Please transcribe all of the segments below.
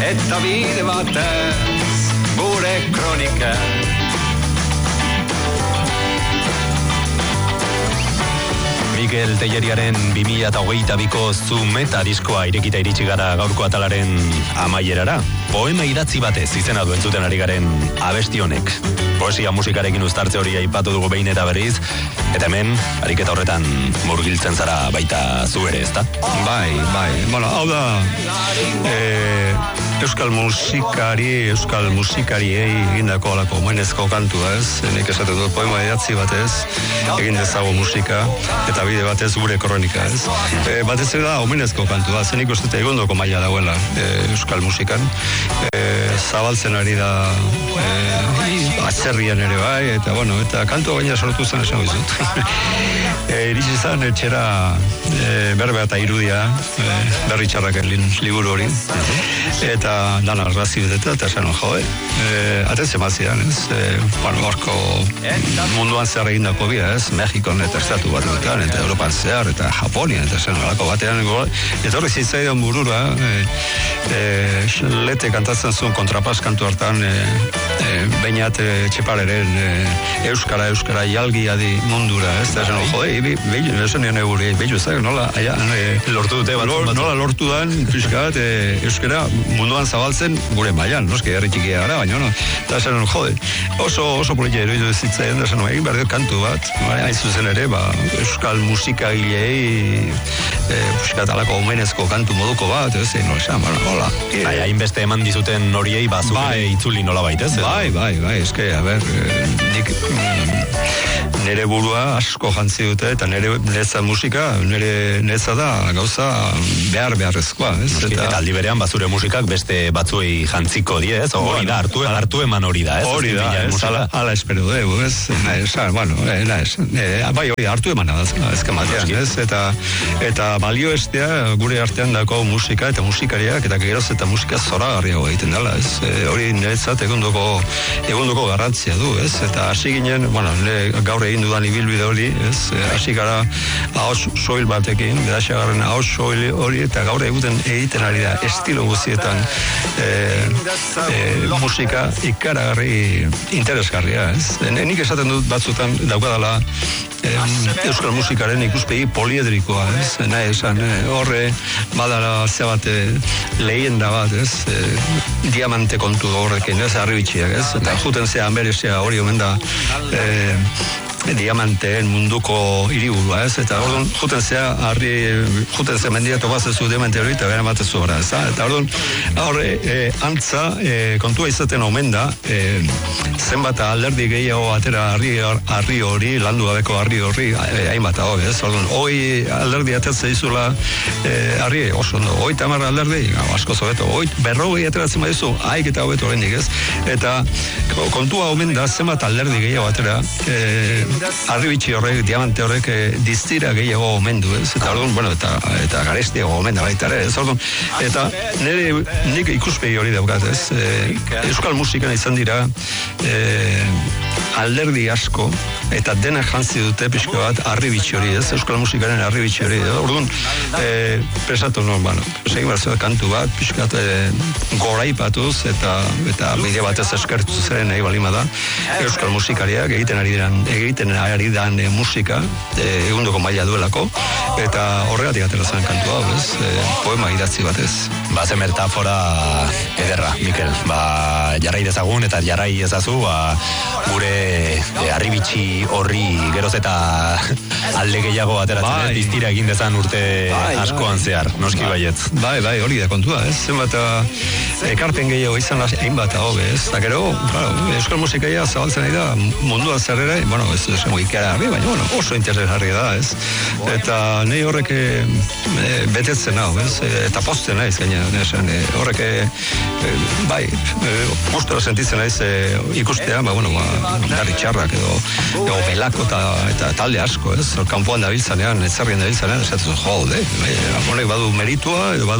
eta bide batez gure kronika. Mikel Telleriaren 2022ko Zumeta diskoa irekita iritsi gara gaurko atalaren amaierara. Poema idatzi batez izena du entzuten ari garen abesti honek. Poesia musikarekin uztartze hori aipatu dugu behin eta berriz, eta hemen ariketa horretan murgiltzen zara baita zu ere, ezta? Bai. Bueno, hau da euskal musikariei egindako alako omenezko kantua, ez? Nik esatu dut poema idatzi batez egin dezago musika eta bide batez gure kronika, ez? Batez ere da omenezko kantua, zen nik uste egondoko maila dagoela euskal musikan. Zabaltzen ari da atzerrian ere bai, eta bueno, eta kantua baina sortu zen esan bizut. Iritsi zen etxera berbea eta irudia berri txarraken liburu hori, eta dana arrazi beteta, eta esan atentzen mazidan, ez? Horko munduan zer egindako bia, ez? Mexikon eta estatu batuetan, eta Europan zehar, eta Japonian, eta zen horako batean, etorri zitzaidan burura, lete kantatzen zuen kontrapaz kantu hartan, bainat txepaleren euskara jalgi adi mundura, ez? Eta esan nion eguri, behitu ezak, nola lortu dan, pixkat, euskara munduan zabaltzen gure mailan, noski herri txikia gara, baina, eta esan oso politia eroidu zitzaidan, esan egin behar dut kantu bat, hain zuzen ere, euskal musikagilei, pixkat alako omenezko kantu moduko bat, ez, esan, hola. Hainbeste eman dizuten horiei, zure itzuli nola baitez? Bai, eske, nik nire burua asko jantzi dute, eta nire musika, nire da gauza beharrezkoa, ez? Eta aldi berean, zure musikak beste batzuei jantziko die, ez? Hori da, hartu eman hori da, ez? Hori da, ala espero dugu, ez? Bai, hori hartu emana da, ezkematean, ez? Eta balio estea gure artean dako musika eta musikariak, eta geroz eta musika zoragarriago egiten dela, ez? Hori niretzat egundoko garrantzia du, ez? Eta hasi ginen, gaur egin dudan ibilbide hori, ez? Hasi gara ahots soil batekin, bedaxagarren ahots soil hori, eta gaur egiten ari da estilo guztietan musika ikaragarri interesgarria, ez? Nik esaten dut batzutan daukadala euskal musikaren ikuspegi poliedrikoa, ez? Nahi esan, horre badala zebate lehenda bat, ez? Diamante kontu horrekin, ez? Arribitxiak, ez? Eta juten zean berezea hori omen da diamanteen munduko hiriburua, ez? Eta orduan juten zea mendiatu bazezu diamante hori, eta bera batezu gora, ez? Eta orduan, antza kontua izaten omen da, zenbat alderdi gehiago atera harri hori, landu gabeko harri hori, hainbat hau, ez? Orduan, hoi alderdi atertzen dizula harri, oso ondo, 30 alderdi, asko zobeto, 40 ateratzen badizu, haik eta hobeto horrendik, ez? Eta kontua omen da, zenbat alderdi gehiago atera, arribitxi horrek, diamante horrek diztira gehiago omendu, ez? Eta orduan, eta garestiago omenda baita ere, ez? Orduan, eta nik ikuspegi hori daukat, ez? Euskal musikan izan dira alderdi asko, eta dena jantzi dute pixko bat arribitxi hori, ez? Euskal musikaren arribitxi hori, orduan, presatu nuen, segin barzua kantu bat, pixkat goraipatuz, eta bide batez eskertu zeren nahi balima da, euskal musikariak egiten ari dan musika, egundoko maila duelako, eta horregatik atera zen kantu hau, ez? Poema idatzi batez. Ze metafora ederra, Mikel. Jarrai dezagun eta jarrai ezazu, gure arribitxi horri geroz eta alde gehiago ateratzen, diztira egin dezan urte askoan zehar, noski baietz. Bai, hori da kontua, ez? Zenbat ekarpen gehiago izan hainbat hau, ez? Eta gero, euskal musikaia zabaltzen ari da mundua zerrera, ez esango ikaragarri, baina oso interesgarri da, ez? Eta nahi horrek betetzen hau, ez? Eta pozten naiz, gaina, horrek gustora sentitzen naiz ikustea, garri txarrak edo belako eta talde asko, ez? Kanpoan dabiltzanean, etzarrien dabiltzanean, esatzen jode, honek badu meritua, edo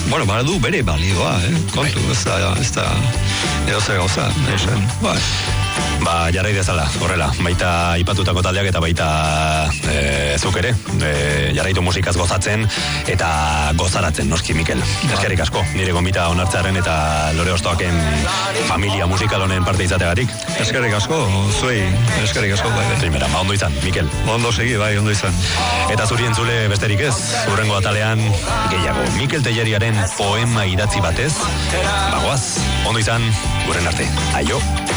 badu bere balioa, kontu, ez da edo zer gauza, Ba, jarrai dezala, horrela, baita aipatutako taldeak eta baita zuk ere, jarraitu musikaz gozatzen eta gozaratzen, noski, Mikel. Eskerrik asko, nire gonbita onartzearen eta Lore Ostoaken familia musikal honen parte izateagatik. Eskerrik asko, zuei, eskerrik asko. Primera, ba, ondo izan, Mikel. Ondo segi, bai, ondo izan. Eta zuri entzule besterik ez, hurrengo atalean gehiago. Mikel Telleriaren poema idatzi batez, bagoaz, ondo izan, guren arte. Aio!